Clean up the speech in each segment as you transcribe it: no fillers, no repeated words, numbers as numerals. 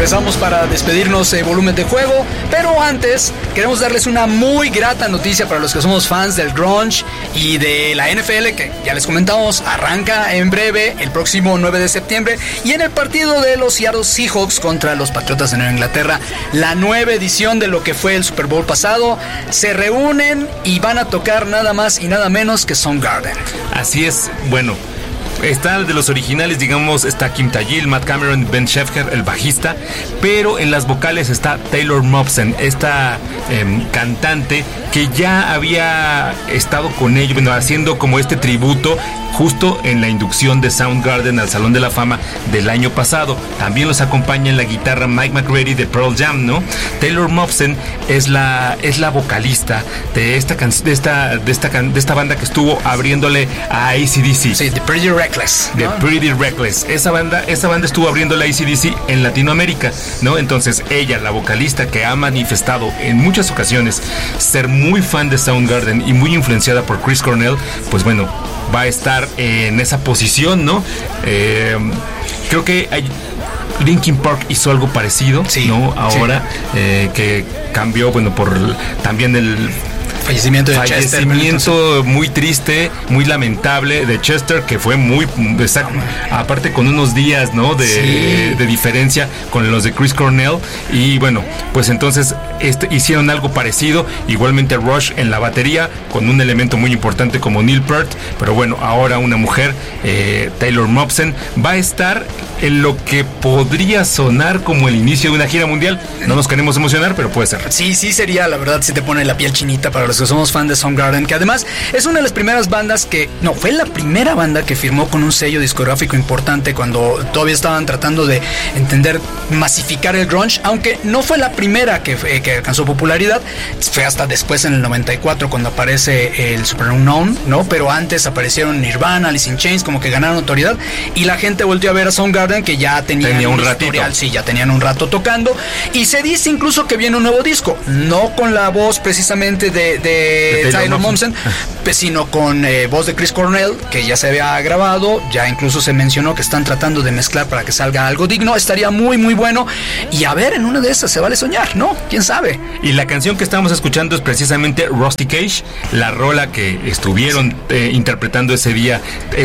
regresamos para despedirnos de Volumen de Juego, pero antes queremos darles una muy grata noticia para los que somos fans del grunge y de la NFL, que ya les comentamos, arranca en breve el próximo 9 de septiembre, y en el partido de los Seattle Seahawks contra los Patriotas de Nueva Inglaterra, la nueva edición de lo que fue el Super Bowl pasado, se reúnen y van a tocar nada más y nada menos que Soundgarden. Así es, bueno, está de los originales, digamos, está Kim Thayil, Matt Cameron, Ben Scheffer, el bajista, pero en las vocales está Taylor Momsen, esta cantante que ya había estado con ellos, bueno, haciendo como este tributo justo en la inducción de Soundgarden al Salón de la Fama del año pasado. También los acompaña en la guitarra Mike McCready de Pearl Jam, ¿no? Taylor Momsen es la vocalista de esta banda que estuvo abriéndole a AC/DC. Sí, The Pretty Reckless, ¿no? The Pretty Reckless. Esa banda estuvo abriéndole a AC/DC en Latinoamérica, ¿no? Entonces ella, la vocalista que ha manifestado en muchas ocasiones ser muy fan de Soundgarden y muy influenciada por Chris Cornell, pues bueno, va a estar en esa posición, ¿no? Creo que Linkin Park hizo algo parecido, sí, ¿no? Ahora, sí. Que cambió, bueno, por también el fallecimiento de Chester, muy triste, muy lamentable de Chester, que fue muy aparte con unos días, ¿no? de diferencia con los de Chris Cornell. Y bueno, pues entonces hicieron algo parecido, igualmente Rush en la batería, con un elemento muy importante como Neil Peart. Pero bueno, ahora una mujer, Taylor Momsen, va a estar en lo que podría sonar como el inicio de una gira mundial. No nos queremos emocionar, pero puede ser. Sí sería, la verdad, si te pone la piel chinita para los que somos fan de Soundgarden, que además es una de las primeras bandas fue la primera banda que firmó con un sello discográfico importante cuando todavía estaban tratando de masificar el grunge, aunque no fue la primera que alcanzó popularidad. Fue hasta después, en el 94, cuando aparece el Superunknown, ¿no? Pero antes aparecieron Nirvana, Alice in Chains, como que ganaron autoridad, y la gente volvió a ver a Soundgarden, que ya tenía un historial, sí, ya tenían un rato tocando, y se dice incluso que viene un nuevo disco, no con la voz precisamente de Taylor Momsen, sino con voz de Chris Cornell, que ya se había grabado, ya incluso se mencionó que están tratando de mezclar para que salga algo digno. Estaría muy muy bueno, y a ver, en una de esas se vale soñar, ¿no? ¿Quién sabe? Y la canción que estamos escuchando es precisamente Rusty Cage, la rola que estuvieron interpretando ese día,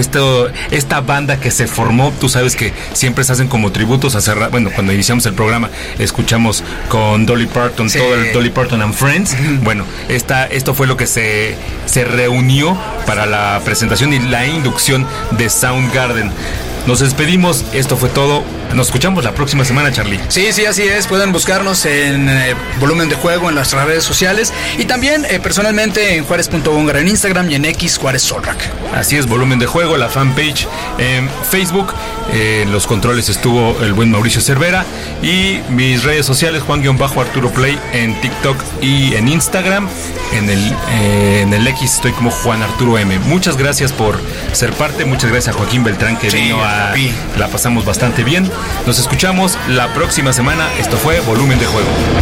esta banda que se formó. Tú sabes que siempre se hacen como tributos bueno, cuando iniciamos el programa escuchamos con Dolly Parton, sí, todo el Dolly Parton and Friends. Bueno, esto fue lo que se reunió para la presentación y la inducción de Soundgarden. Nos despedimos, esto fue todo. Nos escuchamos la próxima semana, Charlie. Sí, así es. Pueden buscarnos en Volumen de Juego en las redes sociales, y también personalmente en Juárez.Góngora en Instagram y en X Juárez Solrak. Así es, Volumen de Juego, la fanpage en Facebook. Los controles estuvo el buen Mauricio Cervera, y mis redes sociales, Juan-Arturo Play en TikTok y en Instagram. En el X estoy como Juan Arturo M. Muchas gracias por ser parte. Muchas gracias a Joaquín Beltrán, que vino la pasamos bastante bien. Nos escuchamos la próxima semana. Esto fue Volumen de Juego.